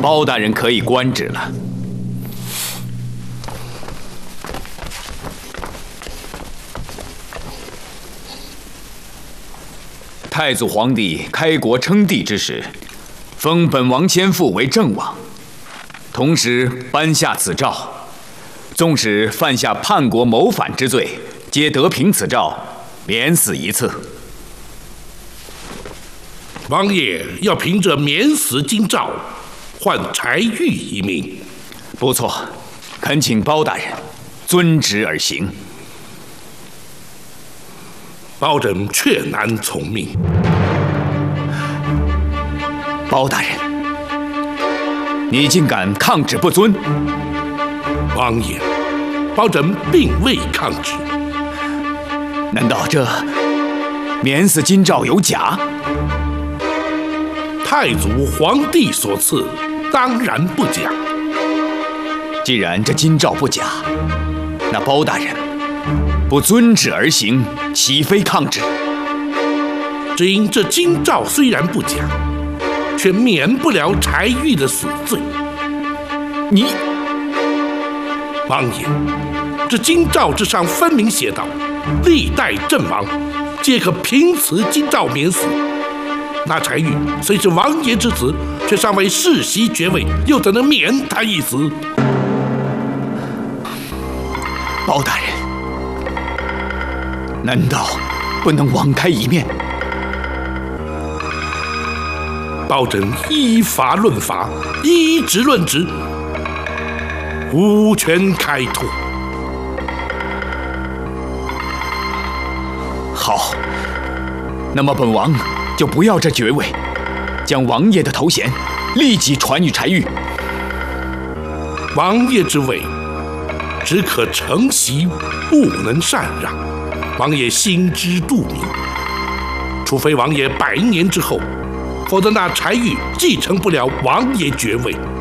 包大人可以官职了。太祖皇帝开国称帝之时，封本王先父为正王，同时颁下此诏，纵使犯下叛国谋反之罪，皆得凭此诏，免死一次。 王爷要凭着免死金诏，换柴玉一命。 不错，恳请包大人遵旨而行。 包拯却难从命。 包大人，你竟敢抗旨不遵！ 王爷，包拯并未抗旨。 难道这免死金诏有假？ 太祖皇帝所赐，当然不假。 既然这金诏不假，那包大人不遵旨而行，岂非抗旨？ 只因这金诏虽然不假，却免不了柴玉的死罪。 你， 王爷，这金诏之上分明写道：历代阵亡，皆可凭此金诏免死。那柴玉虽是王爷之子，却尚未世袭爵位，又怎能免他一死？ 包大人，难道不能网开一面？ 包拯依法论法，依职论职，无权开脱。 好，那么本王就不要这爵位，将王爷的头衔立即传与柴玉。 王爷之位，只可承袭，不能禅让。王爷心知肚明，除非王爷100年之后，否则那柴玉继承不了王爷爵位。